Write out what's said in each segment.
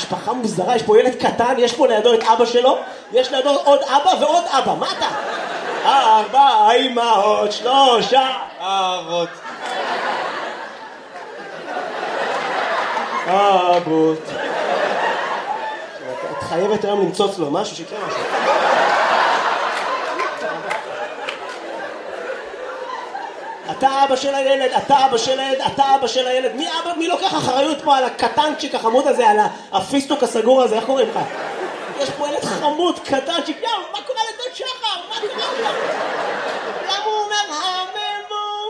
משפחה מוזרה, יש פה ילד קטן, יש פה לידו את אבא שלו, יש לידו עוד אבא ועוד אבא, מה אתה? 4 אמהות, 3 אבות. אבות. את חייבת היום למצוץ לו משהו, שיקרה משהו. אתה אבא של הילד, אתה אבא של הילד, אתה אבא של הילד. מי לוקח אחריות פה על הקטנצ'יק החמוד הזה, על הפיסטוק הסגור הזה, איך קוראים לך? יש פה ילד חמוד, קטנצ'יק, יאו, מה קורה לדוד שחר? מה קורה לו? למה הוא אומר הממו?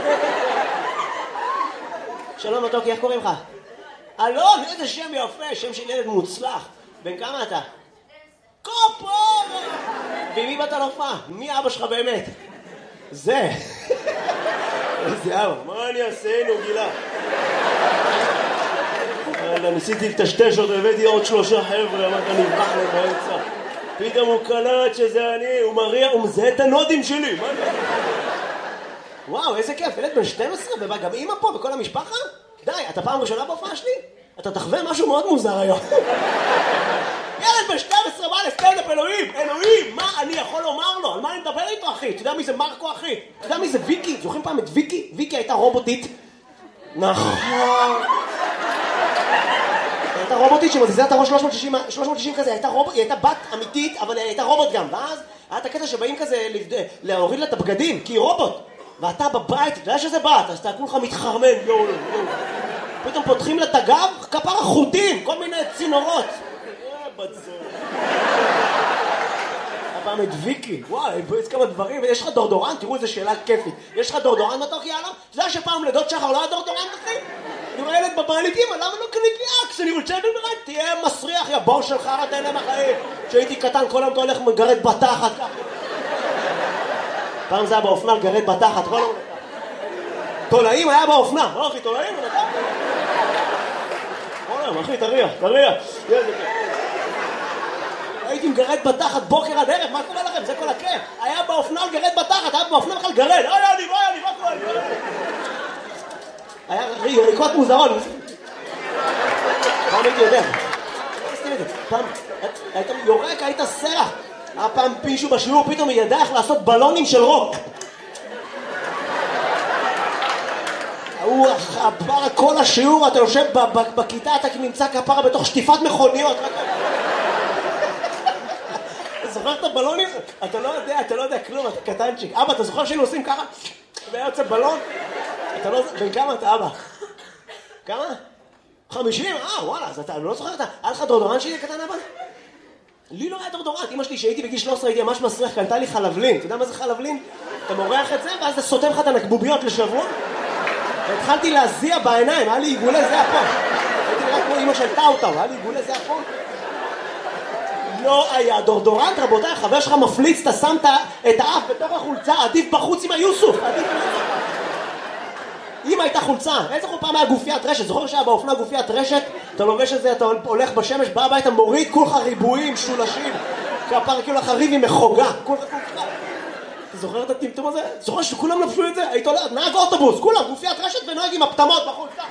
שלום מתוקי, איך קוראים לך? אלון, איזה שם יפה, שם של ילד מוצלח. בן כמה אתה? קופור! ומי באת להופעה? מי אבא שלך באמת? זה. איזה אבא, מה אני אעשינו, גילה? ניסיתי לטשטש אותו, הבאתי עוד 3 חבר'ה, אמרת נברח להם באמצע. פתאום הוא קלט שזה אני, הוא מריע, הוא מזהה את הנודים שלי. וואו, איזה כיף, ילד בן 12, ובא גם אמא פה וכל המשפחה? די, אתה פעם ראשונה בהופעה שלי? אתה תחווה משהו מאוד מוזר היום. ילד בן 12 בא לסטנדאפ, אלוהים, מה אני יכול לומר לו? על מה אני מדבר איתו, אחי? אתה יודע מי זה מרקו, אחי? אתה יודע מי זה ויקי? זוכרים פעם את ויקי? ויקי הייתה רובוטית. נכון. הייתה רובוטית שמזיזה את הראש 360 כזה, היא הייתה בת אמיתית, אבל היא הייתה רובוט גם. ואז היה את הקטע שבאים כזה להוריד לה את הבגדים, כי היא רובוט. ואתה בבית, אתה יודע שזה בת, אז אתה כולך מתחרמן, יואו. פתאום פותחים לה את הגב, כפר החוטים, כל מיני צינורות. הפעם את ויקי, וואי, יש כמה דברים, יש לך דורדורן, תראו איזה שאלה כיפית. יש לך דורדורן מתוק, יאללה? אתה יודע שפעם לדוד שחר לא היה דורדורן, אחי? אני רואה ילד בבית, אמא, למה לא קנית לי אקס? אני רוצה במרד, תהיה מסריח, יא בור שלך, אתה אלה מהחיים. כשהייתי קטן, כל היום אתה הולך מגרד בתחת. פעם זה היה באופנה, גרד בתחת, כל היום. תולעים היה באופנה, לא אחי, תולעים, כל היום, אחי, תריח. הייתי מגרד בתחת בוקר עד ערב, מה קורה לכם? זה כל הכיף. היה באופנה גרד בתחת, היה באופנה בכלל גרד. אני, מה קורה? היה יריקות מוזרות. פעם הייתי יודע. פעם היית יורק, היית סרח. היה פעם פישו בשיעור, פתאום ידע איך לעשות בלונים של רוק. הוא עבר כל השיעור, אתה יושב בכיתה, אתה נמצא כפרה בתוך שטיפת מכוניות. אתה זוכר את הבלונים? אתה לא יודע כלום, אתה קטנצ'יק. אבא, אתה זוכר שהיינו עושים ככה? והיה יוצא בלון? אתה לא... בן כמה אתה, אבא? כמה? 50? וואלה, אז אתה לא זוכר, היה לך דורדורן שלי קטן, אבא? לי לא היה דורדורן. אמא שלי שהייתי בגיל 13 הייתי ממש מסריח, קנתה לי חלבלין. אתה יודע מה זה חלבלין? אתה מורח את זה ואז אתה סותם לך את הנקבוביות לשבוע. והתחלתי להזיע בעיניים, היה לי עיגולי זיע פה. הייתי נראה כמו אמא של טאוטאו, היה לי עיגולי זיע פה. לא היה דורדורנט, רבותיי, חבר שלך מפליץ, אתה שמת את האף בתוך החולצה, עדיף בחוץ עם היוסוף, אם הייתה חולצה, איזה פעם היה גופיית רשת, זוכר שהיה באופנה גופיית רשת, אתה לובש את זה, אתה הולך בשמש, בא הביתה, מוריד כולך ריבועים, שולשים, כפר כאילו לך ריב עם מחוגה, כולך. אתה זוכר את הטמטום הזה? זוכר שכולם לבשו את זה? היית הולך, נהג אוטובוס, כולם, גופיית רשת ונהג עם הפטמות בחולצה.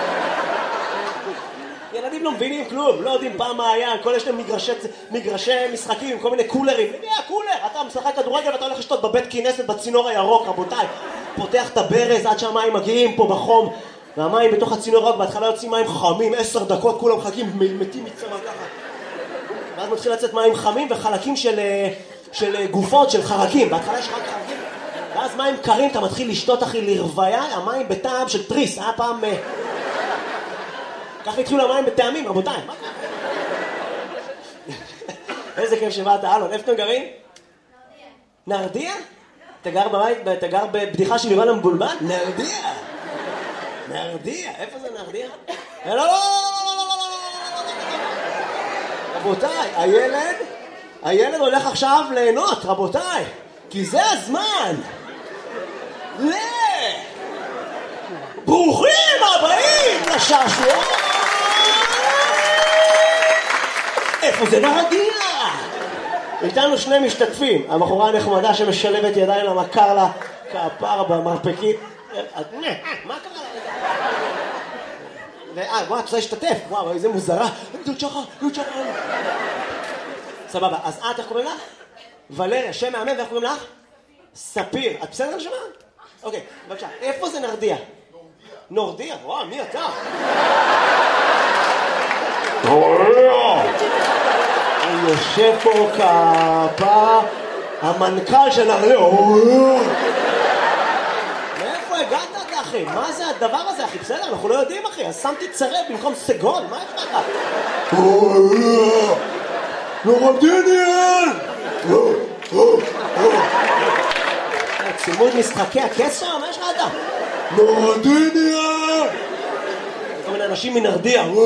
ילדים לא מבינים כלום, לא יודעים פעם מה היה, כל יש להם מגרשי משחקים, כל מיני קולרים. מי הקולר? אתה משחק כדורגל ואתה הולך לשתות בבית כנסת בצינור הירוק, רבותיי. פותח את הברז עד שהמים מגיעים פה בחום, והמים בתוך הצינור הירוק, בהתחלה יוצאים מים חמים, 10 דקות, כולם מחכים, מתים מצמא ככה. ואז מתחיל לצאת מים חמים וחלקים של גופות, של חרקים. בהתחלה יש רק חרקים, ואז מים קרים, אתה מתחיל לשתות אחי לרוויה, המים בטעם של טריס, היה פעם... ככה התחילו המים בטעמים, רבותיי. מה קרה? איזה כיף שבאת, אלון. איפה אתם גרים? נרדיה. נרדיה? אתה גר בבדיחה של יובל המבולבל? נרדיה. איפה זה נרדיה? לא. רבותיי, הילד הולך עכשיו ליהנות, רבותיי. כי זה הזמן. ברוכים הבאים לשעשוע. איפה זה נרדיה? איתנו 2 משתתפים. הבחורה הנחמדה שמשלבת ידיים למכר לה כפר במרפקית. מה קרה לה? וואו, את רוצה להשתתף? וואו, איזה מוזרה. דוד שחר. סבבה, אז את, איך קוראים לך? ולריה, שם מאמן, ואיך קוראים לך? ספיר. את בסדר נשמה? אוקיי, בבקשה. איפה זה נרדיה? נורדיה? וואו, מי אתה? הוא יושב פה כפה, המנכ"ל של נרדיה. מאיפה הגעת אתה, אחי? מה זה הדבר הזה, אחי? בסדר, אנחנו לא יודעים, אחי. אז שמתי צרב במקום סגול, מה יש לך? נורדיניאל! צימוד משחקי הקסר? מה יש לך אתה? נורדיניאל! כל מיני אנשים מנרדיה. מה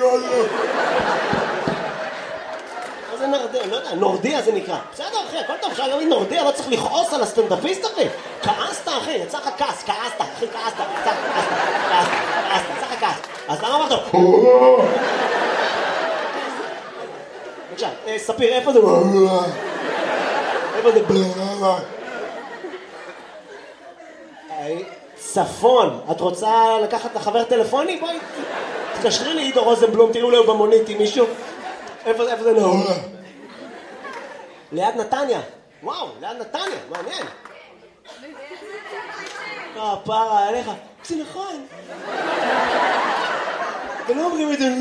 זה נרדיה? לא יודע, נורדיה זה נקרא. בסדר, אחי, הכל טוב, אפשר להגיד נורדיה, לא צריך לכעוס על הסטנדאפיסט, אחי. כעסת, אחי, יצא לך כעס, אחי, כעסת, יצא לך כעס. אז למה אמרת? בבקשה, ספיר, איפה זה? איפה זה? צפון, את רוצה לקחת לחבר טלפוני? בואי, תקשרי לי עידו רוזנבלום, תראו לו במונית עם מישהו. איפה זה? ליד נתניה. וואו, ליד נתניה, מעניין. פרה עליך. זה נכון. ולא אומרים את זה.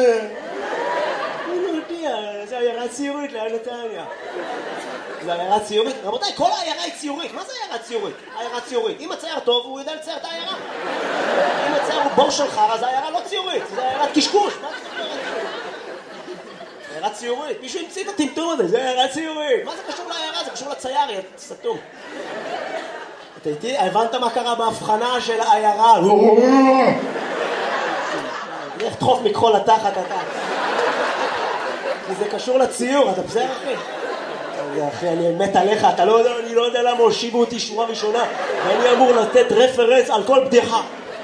זה עיירה ציורית ליד נתניה. זה עיירה ציורית? רבותיי, כל העיירה היא ציורית. מה זה עיירה ציורית? עיירה ציורית. אם הצייר טוב, הוא יודע לצייר את העיירה. אם הצייר הוא בור של חר, אז העיירה לא ציורית. זה עיירת קשקוש. מה זה עיירה ציורית? מישהו המציא את הטמטום הזה, זה עיירה ציורית. מה זה קשור לעיירה? זה קשור לצייר, יא סתום. אתה איתי? הבנת מה קרה בהבחנה של העיירה? איך תחוף מכחול לתחת אתה? זה קשור לציור, אתה בסדר אחי? אחי, אני מת עליך, אתה לא יודע, אני לא יודע למה הושיבו אותי שורה ראשונה ואני אמור לתת רפרנס על כל בדיחה.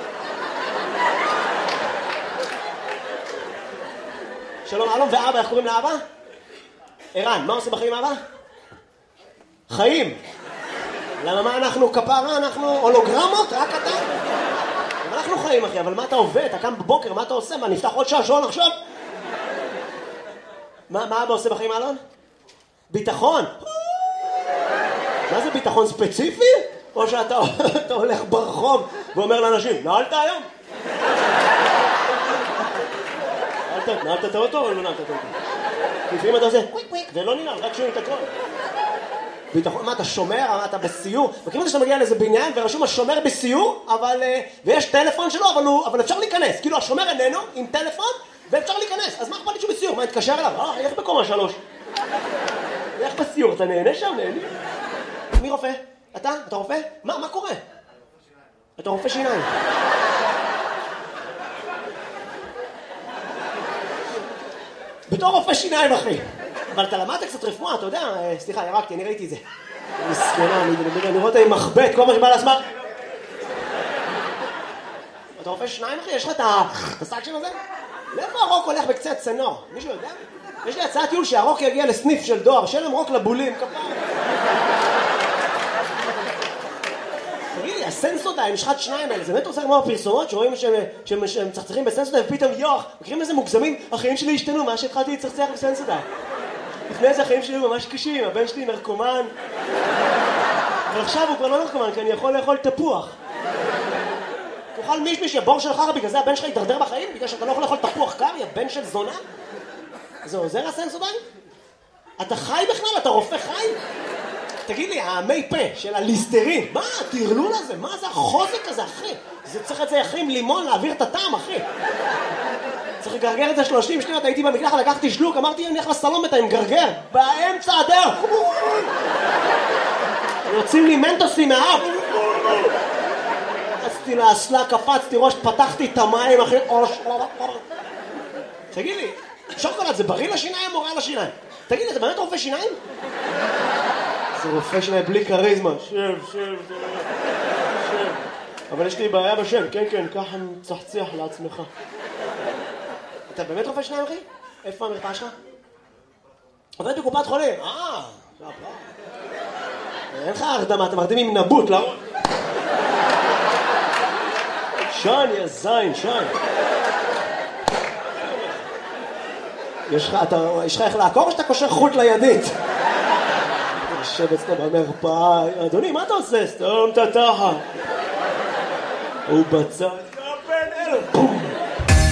שלום, אלון, ואבא, איך קוראים לאבא? ערן, מה עושה בחיים אבא? חיים. למה מה אנחנו כפרה? אנחנו הולוגרמות? רק אתה? אנחנו חיים אחי, אבל מה אתה עובד? אתה קם בבוקר, מה אתה עושה? מה, נפתח עוד שעון עכשיו? מה אבא עושה בחיים אלון? ביטחון. מה זה ביטחון ספציפי? או שאתה הולך ברחוב ואומר לאנשים, נעלת היום? נעלת את האוטו או לא נעלת את האוטו? לפעמים אתה עושה קוויק קוויק ולא ננעל, רק שומעים את הכל. ביטחון, מה אתה שומר? מה אתה בסיור? וכאילו שאתה מגיע לאיזה בניין ורשום השומר בסיור, ויש טלפון שלו, אבל אפשר להיכנס. כאילו השומר איננו עם טלפון ואפשר להיכנס. אז מה אכפת לי שהוא בסיור? מה, התקשר אליו? איך בקומה 3? איך בסיור? אתה נהנה שם? נהנה? מי רופא? אתה? אתה רופא? מה קורה? אתה רופא שיניים. בתור רופא שיניים, אחי. אבל אתה למדת קצת רפואה, אתה יודע? סליחה, ירקתי, אני ראיתי את זה. מסכנה, אני רואה אותה עם מחבט, כל מה שבא לעצמך. אתה רופא שיניים, אחי? יש לך את הסאקשן הזה? לאיפה הרוק הולך בקצה הצנור? מישהו יודע? יש לי הצעת טיול שהרוק יגיע לסניף של דואר, שלם רוק לבולים, כפר. תגיד לי, הסנסודיים, משחת שניים האלה, זה באמת עושה כמו הפרסומות שרואים שהם מצחצחים בסנסודיים ופתאום יוח, מכירים איזה מוגזמים? החיים שלי השתנו, מה שהתחלתי לצחצח בסנסודיים. לפני זה החיים שלי היו ממש קשים, הבן שלי נרקומן. אבל עכשיו הוא כבר לא נרקומן, כי אני יכול לאכול תפוח. תאכל מישמיש, הבור שלך, בגלל זה הבן שלך ידרדר בחיים? בגלל שאתה לא יכול לאכול תפוח קר, יא בן של זונה? זה עוזר הסנסודיים? אתה חי בכלל? אתה רופא חי? תגיד לי, המי פה של הליסטרין, מה התרלול הזה? מה זה החוזק הזה, אחי? זה צריך את זה אחי עם לימון להעביר את הטעם, אחי. צריך לגרגר את זה 30 שניות, הייתי במקלחת, לקחתי שלוק, אמרתי, אני הולך לסלום אתה עם גרגר, באמצע הדרך. יוצאים לי מנטוסים מהאף. קפצתי לאסלה, קפצתי ראש, פתחתי את המים, אחי. תגיד לי, שוקולד זה בריא לשיניים או רע לשיניים? תגיד לי, אתה באמת רופא שיניים? זה רופא שיניים בלי קריזמה. שב. אבל יש לי בעיה בשם, כן, ככה מצחצח לעצמך. אתה באמת רופא שיניים, אחי? איפה המרפאה שלך? עובד בקופת חולים. אין לך הרדמה, אתם מרדים עם נבוט, לא? שן, יא זין, שן. יש לך איך לעקור או שאתה קושר חוט לידית? יושב אצלו במרפאה, אדוני, מה אתה עושה? סתום את התחת. הוא בצד, בן אלו, בום.